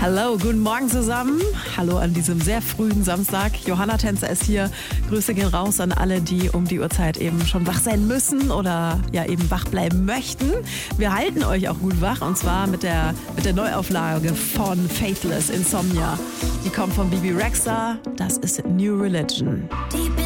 Hallo, guten Morgen zusammen. Hallo an diesem sehr frühen Samstag. Johanna Tänzer ist hier. Grüße gehen raus an alle, die um die Uhrzeit eben schon wach sein müssen oder ja eben wach bleiben möchten. Wir halten euch auch gut wach und zwar mit der Neuauflage von Faithless, Insomnia. Die kommt von Bebe Rexha. Das ist New Religion.